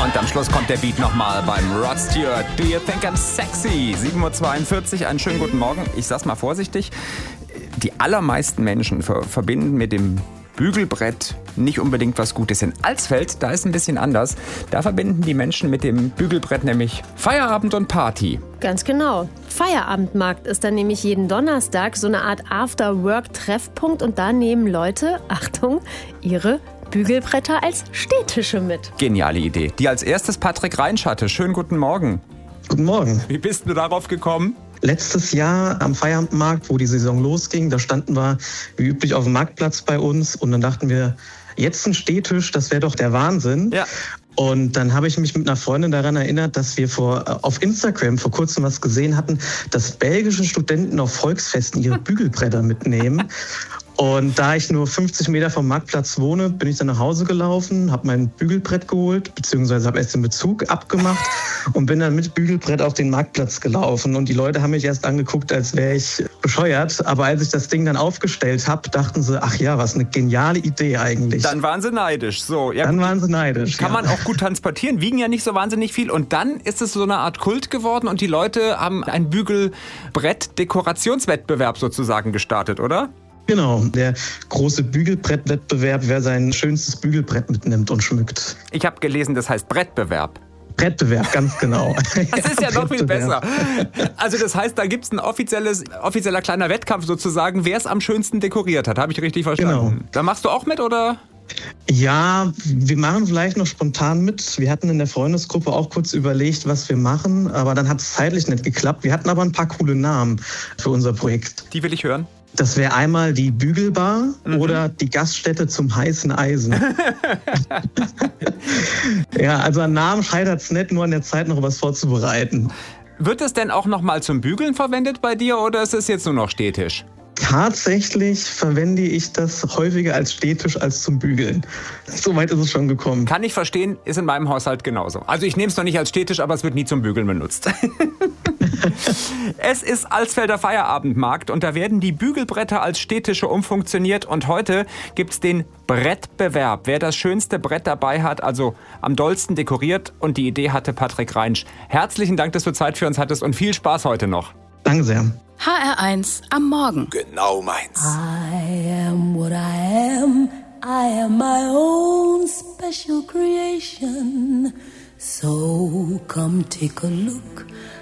Und am Schluss kommt der Beat nochmal beim Rod Stewart. Do you think I'm sexy? 7:42 Uhr, einen schönen guten Morgen. Ich sag's mal vorsichtig. Die allermeisten Menschen verbinden mit dem Bügelbrett nicht unbedingt was Gutes. In Alsfeld, da ist ein bisschen anders. Da verbinden die Menschen mit dem Bügelbrett nämlich Feierabend und Party. Ganz genau. Feierabendmarkt ist dann nämlich jeden Donnerstag so eine Art After-Work-Treffpunkt und da nehmen Leute, Achtung, ihre Bügelbretter als Stehtische mit. Geniale Idee. Die als erstes Patrick Reinsch hatte. Schönen guten Morgen. Guten Morgen. Wie bist du darauf gekommen? Letztes Jahr am Feierabendmarkt, wo die Saison losging, da standen wir wie üblich auf dem Marktplatz bei uns und dann dachten wir, jetzt ein Stehtisch, das wäre doch der Wahnsinn. Ja. Und dann habe ich mich mit einer Freundin daran erinnert, dass wir auf Instagram vor kurzem was gesehen hatten, dass belgische Studenten auf Volksfesten ihre Bügelbretter mitnehmen. Und da ich nur 50 Meter vom Marktplatz wohne, bin ich dann nach Hause gelaufen, habe mein Bügelbrett geholt, beziehungsweise habe erst den Bezug abgemacht und bin dann mit Bügelbrett auf den Marktplatz gelaufen. Und die Leute haben mich erst angeguckt, als wäre ich bescheuert. Aber als ich das Ding dann aufgestellt habe, dachten sie, ach ja, was eine geniale Idee eigentlich. Dann waren sie neidisch. So, ja, dann waren sie neidisch. Kann man auch gut transportieren, wiegen ja nicht so wahnsinnig viel. Und dann ist es so eine Art Kult geworden und die Leute haben einen Bügelbrett-Dekorationswettbewerb sozusagen gestartet, oder? Genau, der große Bügelbrettwettbewerb, wer sein schönstes Bügelbrett mitnimmt und schmückt. Ich habe gelesen, das heißt Brettbewerb. Brettbewerb, ganz genau. Das ist ja noch viel besser. Also das heißt, da gibt es ein offizieller kleiner Wettkampf sozusagen, wer es am schönsten dekoriert hat. Habe ich richtig verstanden? Genau. Da machst du auch mit, oder? Ja, wir machen vielleicht noch spontan mit. Wir hatten in der Freundesgruppe auch kurz überlegt, was wir machen, aber dann hat es zeitlich nicht geklappt. Wir hatten aber ein paar coole Namen für unser Projekt. Die will ich hören. Das wäre einmal die Bügelbar oder die Gaststätte zum heißen Eisen. Ja, also an Namen scheitert es nicht, nur an der Zeit noch was vorzubereiten. Wird es denn auch noch mal zum Bügeln verwendet bei dir oder ist es jetzt nur noch Stehtisch? Tatsächlich verwende ich das häufiger als Stehtisch als zum Bügeln. So weit ist es schon gekommen. Kann ich verstehen, ist in meinem Haushalt genauso. Also ich nehme es noch nicht als Stehtisch, aber es wird nie zum Bügeln benutzt. Es ist Alsfelder Feierabendmarkt und da werden die Bügelbretter als Stehtische umfunktioniert und heute gibt's den Brettbewerb. Wer das schönste Brett dabei hat, also am dollsten dekoriert und die Idee hatte Patrick Reinsch. Herzlichen Dank, dass du Zeit für uns hattest und viel Spaß heute noch. Danke sehr. HR1 am Morgen. Genau meins. I am what I am. I am my own special creation. So come take a look.